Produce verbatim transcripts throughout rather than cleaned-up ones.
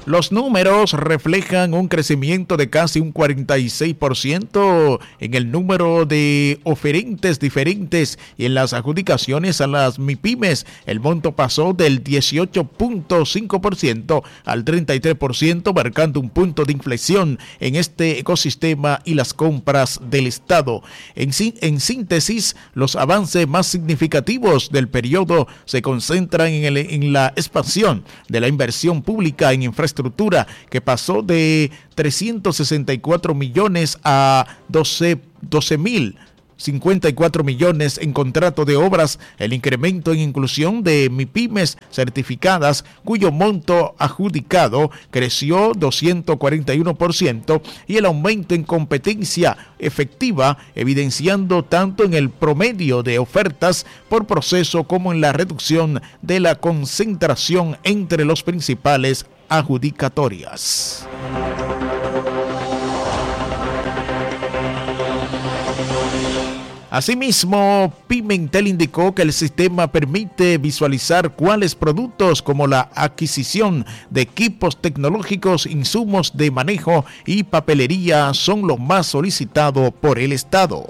Los números reflejan un crecimiento de casi un cuarenta y seis por ciento en el número de oferentes diferentes y en las adjudicaciones a las MIPYMES. El monto pasó del dieciocho punto cinco por ciento al treinta y tres por ciento, marcando un punto de inflexión en este ecosistema y las compras del Estado. En, en síntesis, los avances más significativos del periodo se concentran en, el, en la expansión de la inversión pública en infraestructura, que pasó de trescientos sesenta y cuatro millones a doce mil cincuenta y cuatro millones en contrato de obras, el incremento en inclusión de MIPYMES certificadas, cuyo monto adjudicado creció doscientos cuarenta y uno por ciento, y el aumento en competencia efectiva, evidenciando tanto en el promedio de ofertas por proceso como en la reducción de la concentración entre los principales adjudicatorias. Asimismo, Pimentel indicó que el sistema permite visualizar cuáles productos como la adquisición de equipos tecnológicos, insumos de manejo y papelería son los más solicitados por el Estado.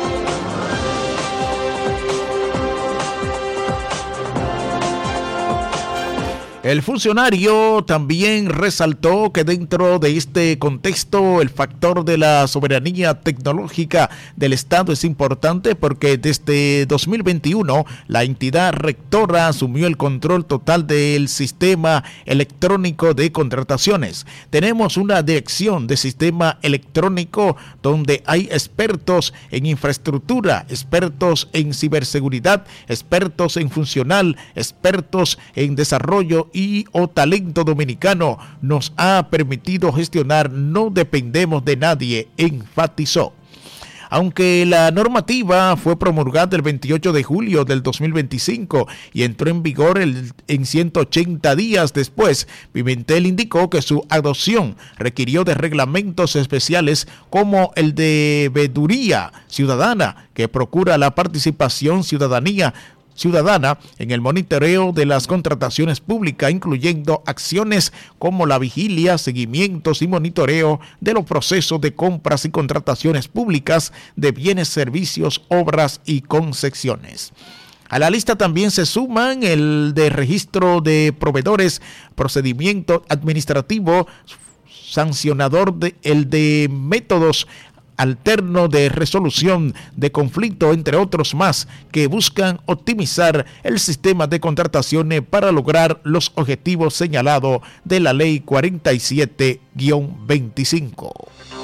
El funcionario también resaltó que dentro de este contexto el factor de la soberanía tecnológica del Estado es importante porque desde dos mil veintiuno la entidad rectora asumió el control total del sistema electrónico de contrataciones. Tenemos una dirección de sistema electrónico donde hay expertos en infraestructura, expertos en ciberseguridad, expertos en funcional, expertos en desarrollo y o talento dominicano. Nos ha permitido gestionar, no dependemos de nadie, enfatizó. Aunque la normativa fue promulgada el veintiocho de julio del dos mil veinticinco y entró en vigor el, en ciento ochenta días después, Pimentel indicó que su adopción requirió de reglamentos especiales como el de veeduría ciudadana, que procura la participación ciudadanía ciudadana en el monitoreo de las contrataciones públicas, incluyendo acciones como la vigilia, seguimientos y monitoreo de los procesos de compras y contrataciones públicas de bienes, servicios, obras y concesiones. A la lista también se suman el de registro de proveedores, procedimiento administrativo, sancionador, de, el de métodos alterno de resolución de conflicto, entre otros más, que buscan optimizar el sistema de contrataciones para lograr los objetivos señalados de la Ley cuarenta y siete guión veinticinco.